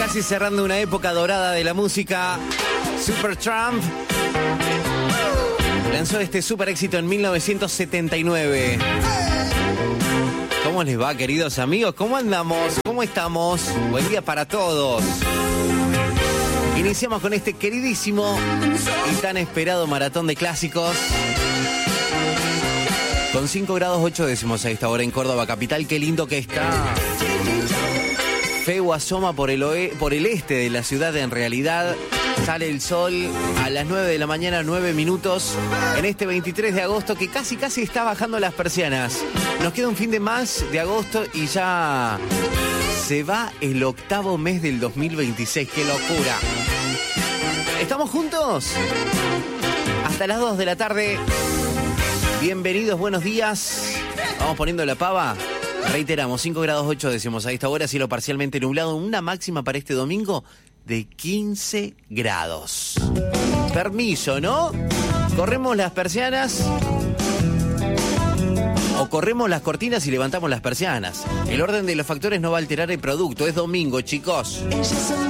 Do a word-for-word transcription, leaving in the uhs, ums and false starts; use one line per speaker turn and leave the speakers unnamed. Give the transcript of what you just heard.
Casi cerrando una época dorada de la música, Supertramp lanzó este super éxito en mil novecientos setenta y nueve. ¿Cómo les va, queridos amigos? ¿Cómo andamos? ¿Cómo estamos? Buen día para todos. Iniciamos con este queridísimo y tan esperado maratón de clásicos. Con cinco grados ocho décimos a esta hora en Córdoba capital. Qué lindo que está. Feo asoma por el, oe- por el este de la ciudad. En realidad sale el sol a las nueve de la mañana, nueve minutos, en este veintitrés de agosto, que casi casi está bajando las persianas. Nos queda un fin de más de agosto y ya se va el octavo mes del dos mil veintiséis. ¡Qué locura! ¿Estamos juntos? Hasta las dos de la tarde. Bienvenidos, buenos días. Vamos poniendo la pava. Reiteramos, cinco grados ocho decimos a esta hora, cielo parcialmente nublado, una máxima para este domingo de quince grados. Permiso, ¿no? Corremos las persianas o corremos las cortinas y levantamos las persianas. El orden de los factores no va a alterar el producto. Es domingo, chicos.